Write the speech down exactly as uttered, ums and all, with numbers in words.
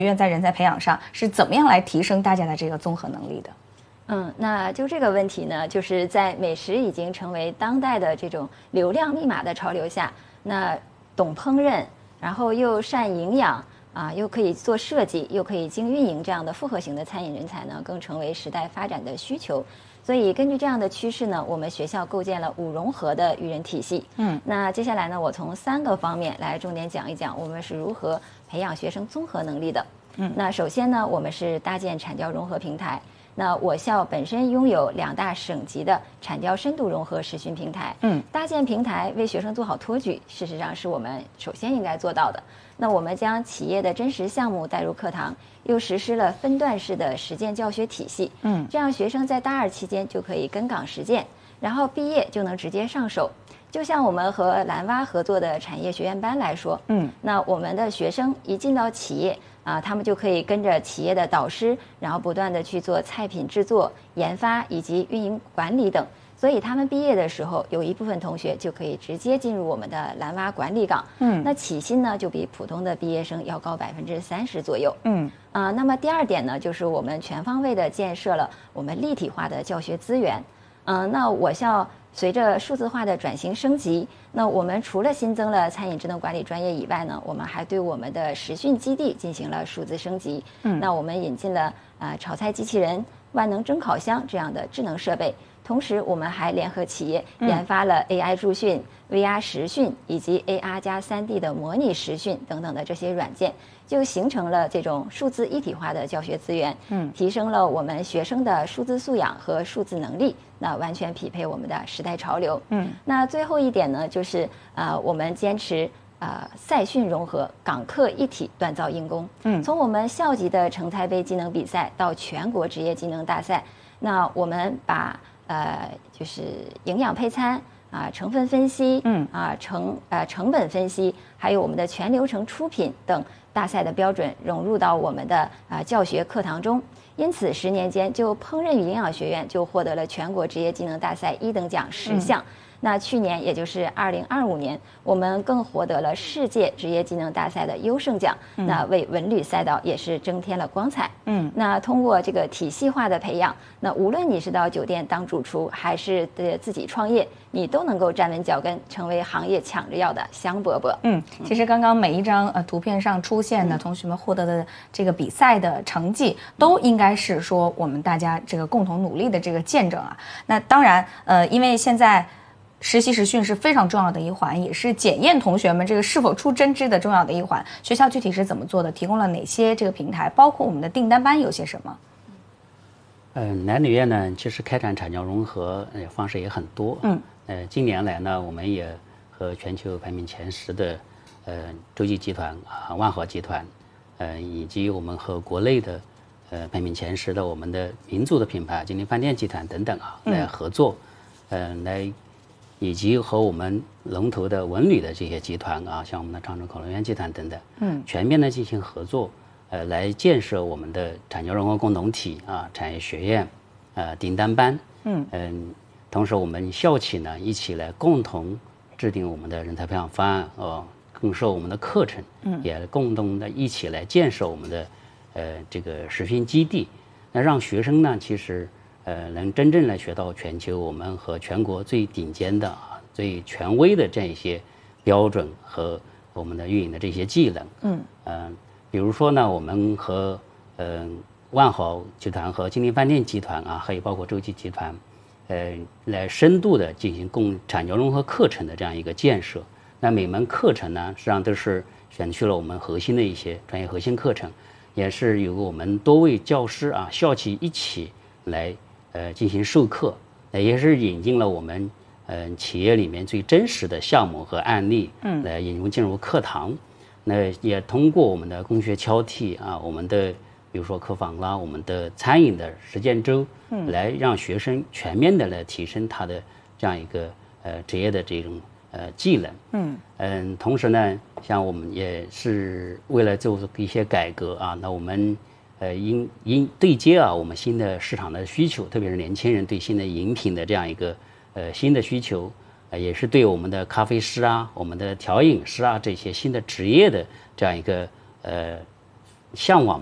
院在人才培养上是怎么样来提升大家的这个综合能力的？ 嗯，那就这个问题呢，就是在美食已经成为当代的这种流量密码的潮流下，那懂烹饪，然后又善营养啊，又可以做设计，又可以精运营这样的复合型的餐饮人才呢，更成为时代发展的需求。所以根据这样的趋势呢，我们学校构建了五融合的育人体系。嗯，那接下来呢，我从三个方面来重点讲一讲我们是如何培养学生综合能力的。嗯，那首先呢，我们是搭建产教融合平台。那我校本身拥有两大省级的产教深度融合实训平台，嗯，搭建平台为学生做好托举，事实上是我们首先应该做到的。那我们将企业的真实项目带入课堂，又实施了分段式的实践教学体系，嗯，这样学生在大二期间就可以跟岗实践，然后毕业就能直接上手。就像我们和蓝蛙合作的产业学院班来说，嗯，那我们的学生一进到企业啊，他们就可以跟着企业的导师，然后不断的去做菜品制作、研发以及运营管理等。所以他们毕业的时候，有一部分同学就可以直接进入我们的蓝蛙管理岗，嗯，那起薪呢就比普通的毕业生要高百分之三十左右，嗯，啊、呃，那么第二点呢，就是我们全方位的建设了我们立体化的教学资源，嗯、呃，那我校随着数字化的转型升级，那我们除了新增了餐饮智能管理专业以外呢，我们还对我们的实训基地进行了数字升级。嗯，那我们引进了呃炒菜机器人、万能蒸烤箱这样的智能设备，同时我们还联合企业研发了 A I 助训、V R 实训以及 A R 加 三 D 的模拟实训等等的这些软件，就形成了这种数字一体化的教学资源，嗯，提升了我们学生的数字素养和数字能力，那完全匹配我们的时代潮流。嗯，那最后一点呢，就是呃，我们坚持呃赛训融合、岗课一体锻造硬功。嗯，从我们校级的成才杯技能比赛到全国职业技能大赛，那我们把呃就是营养配餐啊、成分分析，嗯啊成呃成本分析，还有我们的全流程出品等大赛的标准融入到我们的啊教学课堂中。因此，十年间就烹饪与营养学院就获得了全国职业技能大赛一等奖十项。嗯，那去年，也就是二零二五年，我们更获得了世界职业技能大赛的优胜奖，嗯，那为文旅赛道也是增添了光彩。嗯，那通过这个体系化的培养，那无论你是到酒店当主厨，还是呃自己创业，你都能够站稳脚跟，成为行业抢着要的香饽饽。 嗯，其实刚刚每一张呃图片上出现的同学们获得的这个比赛的成绩，都应该是说我们大家这个共同努力的这个见证啊。那当然，呃，因为现在实习实训是非常重要的一环，也是检验同学们这个是否出真知的重要的一环。学校具体是怎么做的？提供了哪些这个平台？包括我们的订单班有些什么？ 嗯，南女院呢，其实开展产教融合呃方式也很多。嗯，呃，近年来呢，我们也和全球排名前十的呃洲际集团啊、万豪集团，呃，以及我们和国内的呃排名前十的我们的民族的品牌金陵饭店集团等等啊来合作，嗯、呃，来。以及和我们龙头的文旅的这些集团啊，像我们的长春口轮园集团等等，嗯，全面的进行合作，呃，来建设我们的产教融合共同体啊，产业学院，呃，订单班，嗯嗯，同时我们校企呢一起来共同制定我们的人才培养方案，哦，更受我们的课程，嗯，也共同的一起来建设我们的呃这个实训基地，那让学生呢其实。呃，能真正来学到全球我们和全国最顶尖的、啊、最权威的这一些标准和我们的运营的这些技能。嗯，呃，比如说呢，我们和嗯、呃、万豪集团和金陵饭店集团啊，还有包括洲际集团，呃，来深度的进行共产教融合课程的这样一个建设。那每门课程呢，实际上都是选取了我们核心的一些专业核心课程，也是由我们多位教师啊、校企一起来。呃，进行授课，呃，也是引进了我们嗯、呃、企业里面最真实的项目和案例，嗯，来引入进入课堂。那也通过我们的工学交替啊，我们的比如说客房啦，我们的餐饮的实践周，嗯，来让学生全面的来提升他的这样一个呃职业的这种呃技能，嗯嗯，同时呢，像我们也是为了做一些改革啊，那我们。呃，因因对接啊，我们新的市场的需求，特别是年轻人对新的饮品的这样一个呃新的需求，呃，也是对我们的咖啡师啊、我们的调饮师啊这些新的职业的这样一个呃向往